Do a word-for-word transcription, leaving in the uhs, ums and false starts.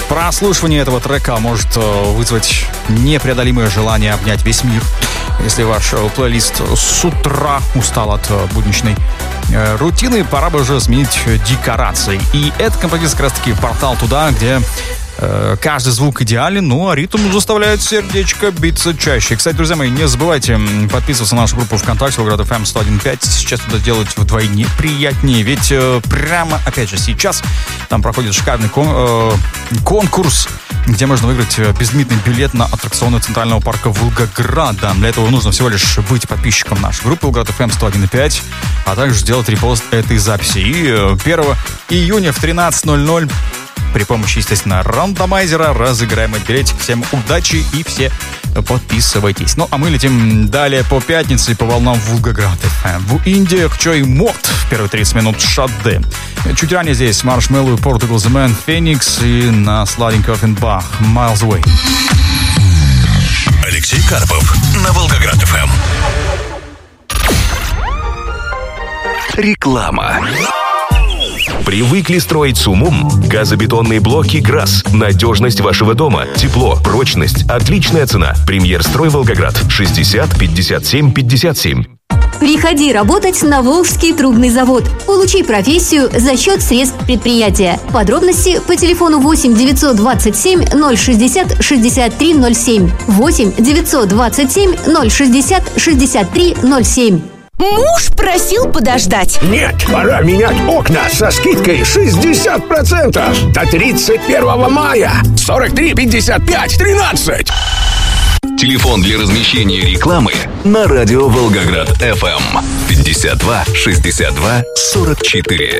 Прослушивание этого трека может вызвать непреодолимое желание обнять весь мир. Если ваш плейлист с утра устал от будничной рутины, пора бы уже сменить декорации. И эта композиция как раз-таки портал туда, где каждый звук идеален, ну а ритм заставляет сердечко биться чаще. Кстати, друзья мои, не забывайте подписываться на нашу группу ВКонтакте Волгоград эф эм сто один и пять. Сейчас туда делать вдвойне приятнее, ведь э, прямо, опять же, сейчас там проходит шикарный кон- э, конкурс, где можно выиграть безлимитный билет на аттракционы Центрального парка Волгограда. Для этого нужно всего лишь быть подписчиком нашей группы Волгоград эф эм сто один и пять, а также сделать репост этой записи. И первого июня в тринадцать ноль ноль при помощи, естественно, рандомайзера разыграем этот билетик. Всем удачи и все подписывайтесь. Ну, а мы летим далее по пятнице по волнам Волгоград эф эм. В Индии Чой Мод в первые тридцать минут Шадде. Чуть ранее здесь Маршмеллоу и Portugal The Man, Phoenix и на сладенький Оффенбах Miles Away. Алексей Карпов на Волгоград эф эм. Реклама. Привыкли строить с умом? Газобетонные блоки ГРАС. Надежность вашего дома. Тепло, прочность. Отличная цена. Премьер-строй Волгоград. шестьдесят пятьдесят семь пятьдесят семь. Приходи работать на Волжский трубный завод. Получи профессию за счет средств предприятия. Подробности по телефону восемь девятьсот двадцать семь ноль шестьдесят шестьдесят три ноль семь. восемь девятьсот двадцать семь ноль шестьдесят шестьдесят три ноль семь. Муж просил подождать. Нет, пора менять окна со скидкой шестьдесят процентов до тридцать первого мая. сорок три пятьдесят пять тринадцать. Телефон для размещения рекламы на радио Волгоград эф эм пятьдесят два шестьдесят два сорок четыре.